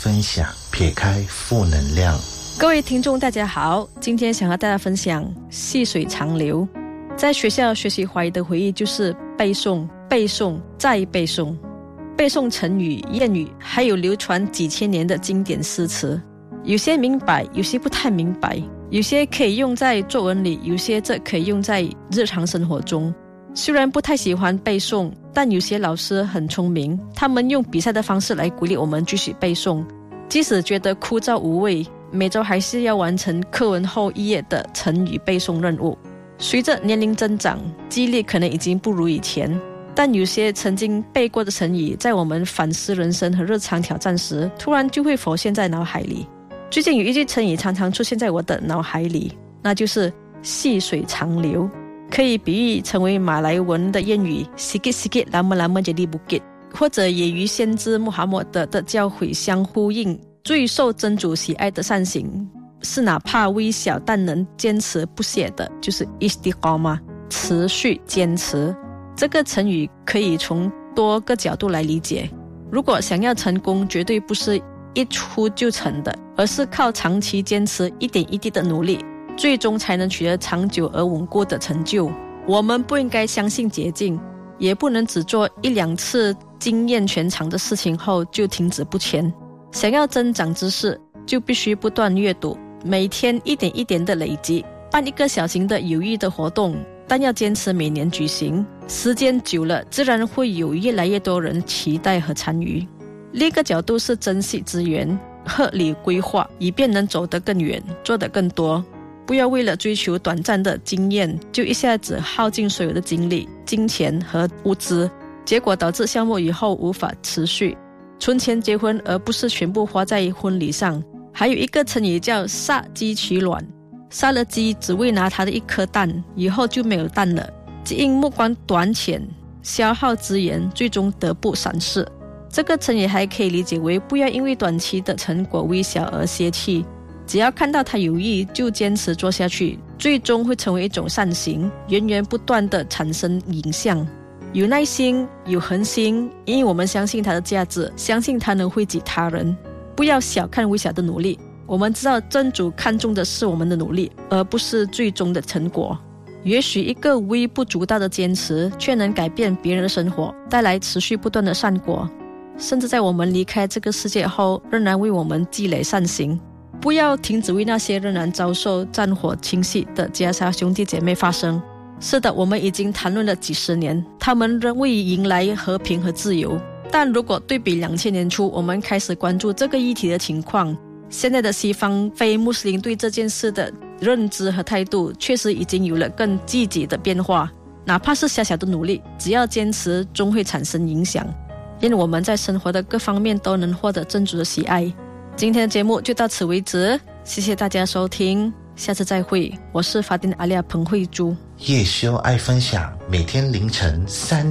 分享，撇开负能量。 各位听众大家好，今天想和大家分享细水长流。在学校学习华语的回忆就是背诵、背诵再背诵，背诵成语、谚语，还有流传几千年的经典诗词。有些明白，有些不太明白，有些可以用在作文里，有些则可以用在日常生活中。虽然不太喜欢背诵，但有些老师很聪明，他们用比赛的方式来鼓励我们继续背诵。即使觉得枯燥无味，每周还是要完成课文后1页的成语背诵任务。随着年龄增长，记忆力可能已经不如以前，但有些曾经背过的成语，在我们反思人生和日常挑战时，突然就会浮现在脑海里。最近有一句成语常常出现在我的脑海里，那就是细水长流，可以比喻成为马来文的谚语 sikit-sikit lama-lama jadi bukit， 或者也与先知穆罕默德的教诲相呼应。最受真主喜爱的善行是哪怕微小但能坚持不懈的，就是 istiqamah， 持续坚持。这个成语可以从多个角度来理解。如果想要成功，绝对不是一出就成的，而是靠长期坚持，一点一滴的努力，最终才能取得长久而稳固的成就。我们不应该相信捷径，也不能只做1-2次惊艳全场的事情后就停止不前。想要增长知识，就必须不断阅读，每天一点一点的累积。办一个小型的有益的活动，但要坚持每年举行，时间久了，自然会有越来越多人期待和参与。另一个角度是珍惜资源，合理规划，以便能走得更远，做得更多。不要为了追求短暂的经验，就一下子耗尽所有的精力、金钱和物资，结果导致项目以后无法持续。存钱结婚，而不是全部花在婚礼上。还有一个成语叫杀鸡取卵，杀了鸡只为拿它的一颗蛋，以后就没有蛋了。只因目光短浅，消耗资源，最终得不偿失。这个成语还可以理解为不要因为短期的成果微小而泄气，只要看到它有益就坚持做下去，最终会成为一种善行，源源不断地产生影响。有耐心，有恒心，因为我们相信它的价值，相信它能惠及他人。不要小看微小的努力，我们知道真主看重的是我们的努力，而不是最终的成果。也许一个微不足道的坚持，却能改变别人的生活，带来持续不断的善果，甚至在我们离开这个世界后，仍然为我们积累善行。不要停止为那些仍然遭受战火侵袭的加沙兄弟姐妹发声。是的，我们已经谈论了几十年，他们仍未迎来和平和自由。但如果对比2000年初我们开始关注这个议题的情况，现在的西方非穆斯林对这件事的认知和态度确实已经有了更积极的变化。哪怕是小小的努力，只要坚持，终会产生影响。愿我们在生活的各方面都能获得真主的喜爱。今天的节目就到此为止，谢谢大家收听，下次再会。我是法丁阿利亚彭慧珠。 叶修爱分享，每天凌晨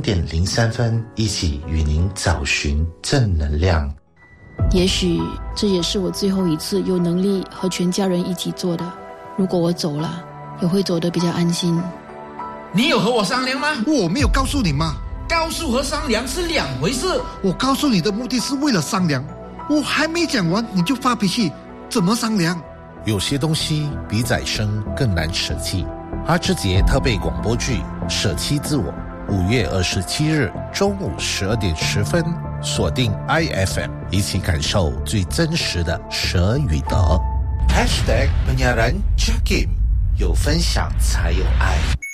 3:03分，一起与您找寻正能量。 也许这也是我最后一次有能力和全家人一起做的。如果我走了，也会走得比较安心。 你有和我商量吗？ 我没有告诉你吗？ 告诉和商量是2回事。 我告诉你的目的是为了商量，我还没讲完你就发脾气，怎么商量？ 有些东西比宰生更难舍弃。阿志杰特备广播剧《舍弃自我》，5月27日中午12点10分，锁定 IFM， 一起感受最真实的舍与得。#penyiaran Jakim， 有分享才有爱。